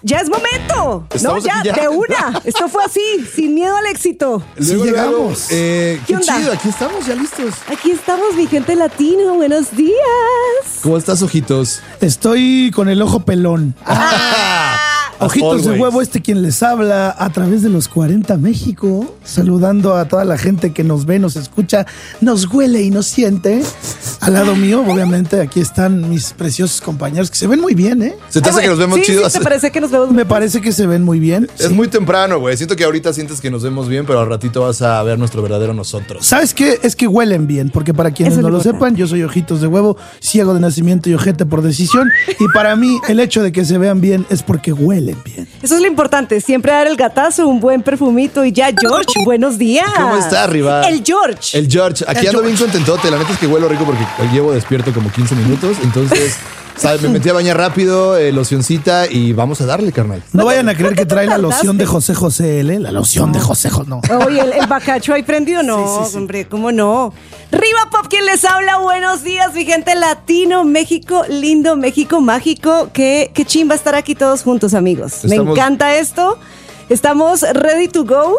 Ya es momento. Estamos No, aquí ya. de una. Esto fue así, sin miedo al éxito. Sí llegamos. Qué onda? chido, aquí estamos ya listos. Aquí estamos, mi gente latino. Buenos días. ¿Cómo estás, ojitos? Estoy con el ojo pelón. Ojitos de always. huevo, quien les habla a través de los 40 México, saludando a toda la gente que nos ve, nos escucha, nos huele y nos siente. Al lado mío, obviamente, aquí están mis preciosos compañeros que se ven muy bien, ¿eh? ¿Se te hace que nos vemos sí, chidos? Sí, ¿te parece que nos vemos? Me parece que se ven muy bien. Es Sí. muy temprano, güey. Siento que ahorita sientes que nos vemos bien, pero al ratito vas a ver nuestro verdadero nosotros. ¿Sabes qué? Es que huelen bien, porque para quienes Eso es no lo lo sepan, yo soy ojitos de huevo, ciego de nacimiento y ojete por decisión. Y para mí, el hecho de que se vean bien es porque huelen bien. Eso es lo importante, siempre dar el gatazo, un buen perfumito y ya, George, buenos días. ¿Cómo está, Riva? El George. El George. Aquí El ando George. bien contentote. La neta es que huelo rico porque llevo despierto como 15 minutos. Entonces, ¿sabes? Me metí a bañar rápido, locioncita y vamos a darle, carnal. No vayan a creer que trae la tardaste? loción de José José L. La loción de José José, no. Oye, el bacacho ahí prendido, no, Sí. hombre, ¿cómo no? Riva Pop, quien les habla, buenos días, mi gente latino, México, lindo, México mágico. Qué chimba estar aquí todos juntos, amigos. Me Estamos- encanta esto. Estamos ready to go.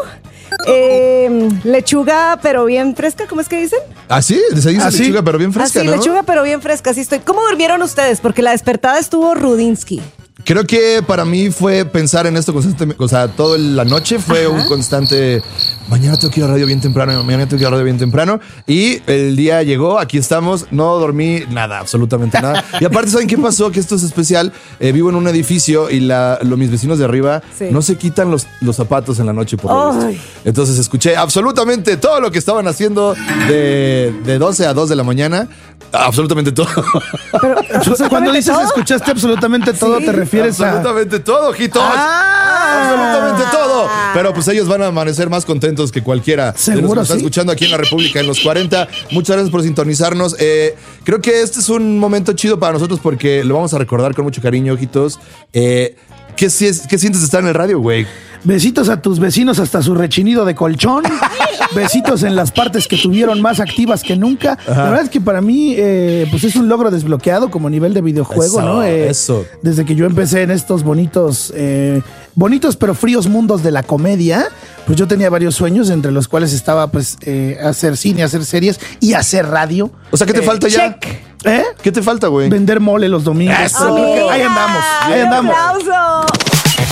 Lechuga, pero bien fresca, ¿cómo es que dicen? ¿Ah, sí? Se dice ¿Ah, sí? lechuga, pero bien fresca, Así, ¿no? lechuga, pero bien fresca, así estoy. ¿Cómo durmieron ustedes? Porque la despertada estuvo Rudinsky. Creo que para mí fue pensar en esto constantemente, o sea, toda la noche fue un constante, mañana tengo que ir a radio bien temprano, mañana tengo que ir a radio bien temprano, y el día llegó, aquí estamos, no dormí nada, absolutamente nada. Y aparte, ¿saben qué pasó? Que esto es especial, vivo en un edificio y mis vecinos de arriba Sí. no se quitan los zapatos en la noche por lo Ay. visto. Entonces escuché absolutamente todo lo que estaban haciendo de 12 a 2 de la mañana, absolutamente todo. Cuando dices todo. escuchaste absolutamente todo, Sí. te refieres a... Absolutamente todo, ojitos. Absolutamente todo. Pero pues ellos van a amanecer más contentos que cualquiera de los que Seguro, nos está sí. escuchando aquí en la República en los 40. Muchas gracias por sintonizarnos. Creo que este es un momento chido para nosotros porque lo vamos a recordar con mucho cariño, ojitos. ¿Qué sientes de estar en el radio, güey? Besitos a tus vecinos hasta su rechinido de colchón. Besitos en las partes que tuvieron más activas que nunca. La verdad es que para mí, pues es un logro desbloqueado como nivel de videojuego, Eso, ¿no? eso. Desde que yo empecé en estos bonitos pero fríos mundos de la comedia, pues yo tenía varios sueños, entre los cuales estaba, pues, hacer cine, hacer series y hacer radio. O sea, ¿qué te falta ya? Check. ¿Eh? ¿Qué te falta, güey? Vender mole los domingos. Eso. Ahí andamos, ahí Un andamos. aplauso.